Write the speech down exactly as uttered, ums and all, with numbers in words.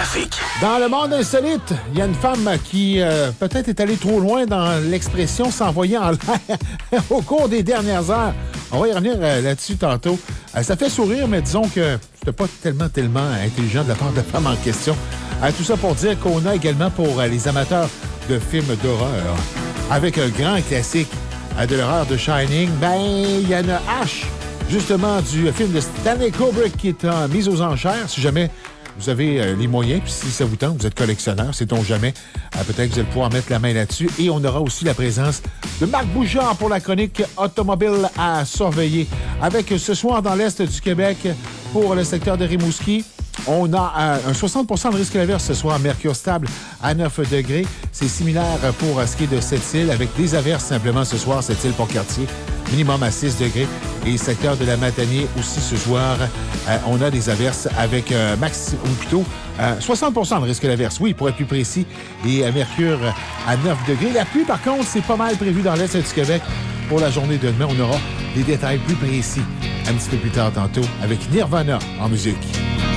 trafic. Dans le monde insolite, il y a une femme qui euh, peut-être est allée trop loin dans l'expression s'envoyer en l'air au cours des dernières heures. On va y revenir euh, là-dessus tantôt. Euh, ça fait sourire, mais disons que c'était pas tellement, tellement intelligent de la part de la femme en question. Euh, tout ça pour dire qu'on a également pour euh, les amateurs de films d'horreur, avec un grand classique euh, de l'horreur de Shining, ben il y en a H, justement, du film de Stanley Kubrick qui est en mise aux enchères. Si jamais vous avez euh, les moyens, puis si ça vous tente, vous êtes collectionneur, sait-on jamais, euh, peut-être que vous allez pouvoir mettre la main là-dessus. Et on aura aussi la présence de Marc Bouchard pour la chronique automobile à surveiller. Avec euh, ce soir dans l'Est du Québec, pour le secteur de Rimouski, on a euh, un soixante pour cent de risque d'averse ce soir, mercure stable à neuf degrés. C'est similaire pour euh, ce qui est de Sept-Îles, avec des averses simplement ce soir, Sept-Îles-Pont-Cartier, minimum à six degrés. Et secteur de la Matanier aussi ce soir, euh, on a des averses avec euh, max, ou plutôt euh, soixante pour cent de risque d'averse, oui, pour être plus précis. Et euh, mercure à neuf degrés. La pluie, par contre, c'est pas mal prévu dans l'Est du Québec. Pour la journée de demain, on aura des détails plus précis un petit peu plus tard tantôt avec Nirvana en musique.